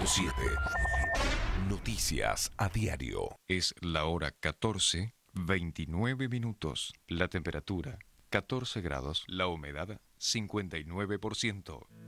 24/7. Noticias a diario. Es la hora 14:29. La temperatura 14 grados. La humedad 59%.